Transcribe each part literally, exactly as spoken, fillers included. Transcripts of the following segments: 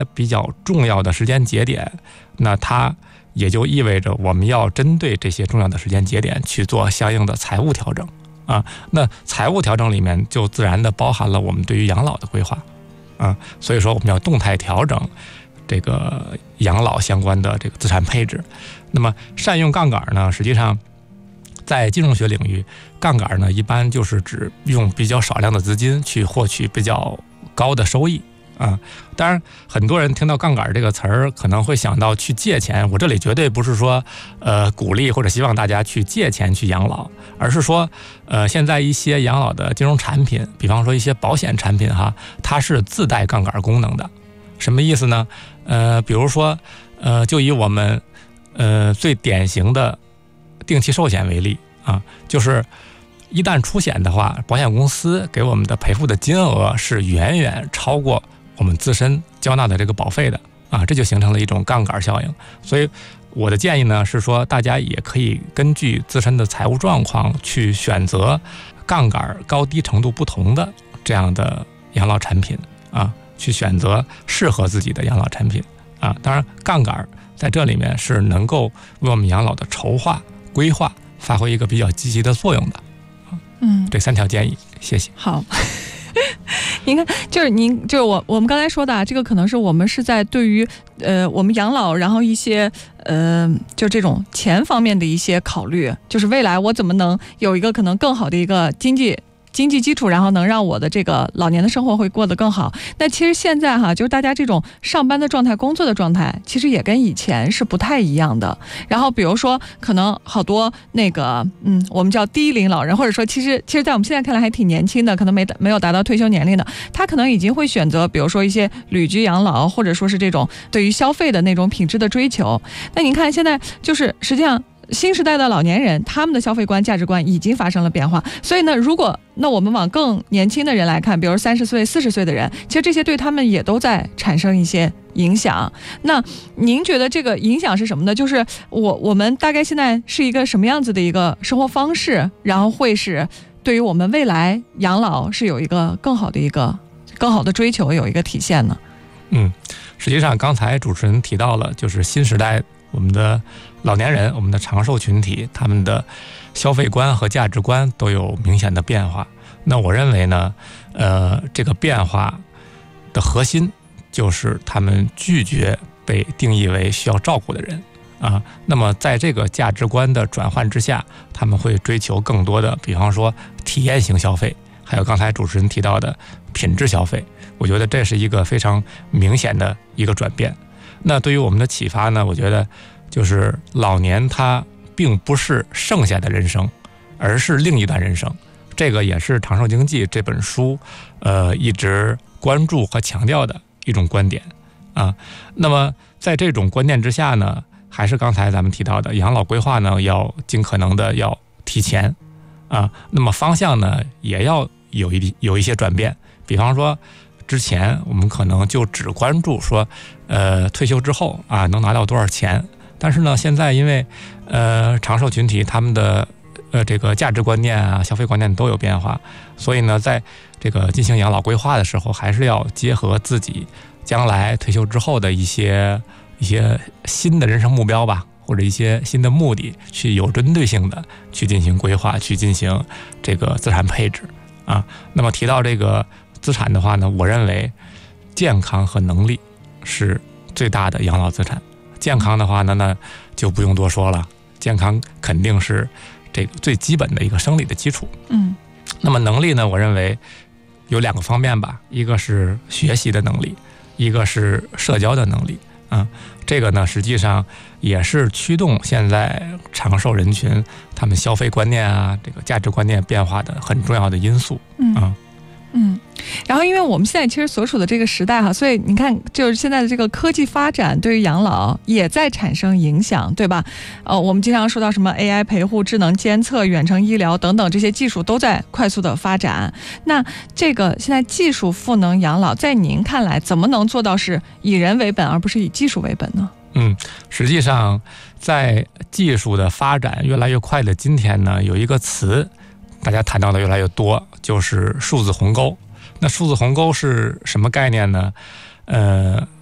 比较重要的时间节点，那它也就意味着我们要针对这些重要的时间节点去做相应的财务调整啊。那财务调整里面就自然的包含了我们对于养老的规划啊，所以说我们要动态调整这个养老相关的这个资产配置。那么善用杠杆呢，实际上在金融学领域，杠杆呢一般就是指用比较少量的资金去获取比较高的收益啊。当然很多人听到杠杆这个词儿可能会想到去借钱，我这里绝对不是说呃鼓励或者希望大家去借钱去养老，而是说呃现在一些养老的金融产品，比方说一些保险产品哈，它是自带杠杆功能的。什么意思呢？呃比如说呃就以我们呃最典型的定期寿险为例啊，就是一旦出险的话，保险公司给我们的赔付的金额是远远超过我们自身交纳的这个保费的啊，这就形成了一种杠杆效应。所以我的建议呢是说，大家也可以根据自身的财务状况去选择杠杆高低程度不同的这样的养老产品啊，去选择适合自己的养老产品啊。当然，杠杆在这里面是能够为我们养老的筹划规划发挥一个比较积极的作用的。嗯，这三条建议，谢谢。 好。您看，就是您就是我我们刚才说的啊，这个可能是我们是在对于呃我们养老，然后一些呃就这种钱方面的一些考虑，就是未来我怎么能有一个可能更好的一个经济经济基础，然后能让我的这个老年的生活会过得更好。那其实现在哈，就是大家这种上班的状态、工作的状态，其实也跟以前是不太一样的。然后比如说，可能好多那个嗯，我们叫低龄老人，或者说其实其实在我们现在看来还挺年轻的，可能没没有达到退休年龄的，他可能已经会选择，比如说一些旅居养老，或者说是这种对于消费的那种品质的追求。那您看现在就是实际上。新时代的老年人，他们的消费观、价值观已经发生了变化。所以呢，如果那我们往更年轻的人来看，比如三十岁、四十岁的人，其实这些对他们也都在产生一些影响。那您觉得这个影响是什么呢？就是我我们大概现在是一个什么样子的一个生活方式，然后会是对于我们未来养老是有一个更好的一个更好的追求，有一个体现呢？ 嗯，实际上刚才主持人提到了，就是新时代我们的老年人，我们的长寿群体，他们的消费观和价值观都有明显的变化。那我认为呢，呃，这个变化的核心就是他们拒绝被定义为需要照顾的人啊。那么在这个价值观的转换之下，他们会追求更多的，比方说体验型消费，还有刚才主持人提到的品质消费。我觉得这是一个非常明显的一个转变。那对于我们的启发呢，我觉得就是老年它并不是剩下的人生，而是另一段人生。这个也是《长寿经济》这本书呃一直关注和强调的一种观点啊。那么在这种观念之下呢，还是刚才咱们提到的养老规划呢，要尽可能的要提前啊。那么方向呢，也要有一有一些转变。比方说之前我们可能就只关注说呃退休之后啊能拿到多少钱，但是呢现在因为呃长寿群体他们的呃这个价值观念啊消费观念都有变化，所以呢在这个进行养老规划的时候，还是要结合自己将来退休之后的一些一些新的人生目标吧，或者一些新的目的，去有针对性的去进行规划，去进行这个资产配置啊。那么提到这个资产的话呢，我认为健康和能力是最大的养老资产。健康的话呢，那就不用多说了，健康肯定是这个最基本的一个生理的基础。嗯，那么能力呢，我认为有两个方面吧，一个是学习的能力，一个是社交的能力啊。这个呢，实际上也是驱动现在长寿人群他们消费观念啊，这个价值观念变化的很重要的因素啊。 嗯，然后因为我们现在其实所处的这个时代哈，所以你看，就是现在的这个科技发展对于养老也在产生影响，对吧？呃，我们经常说到什么 A I 陪护、智能监测、远程医疗等等这些技术都在快速的发展。那这个现在技术赋能养老，在您看来怎么能做到是以人为本而不是以技术为本呢？ 嗯，实际上在技术的发展越来越快的今天呢，有一个词大家谈到的越来越多，就是数字鸿沟。那数字鸿沟是什么概念呢？呃，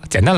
简单来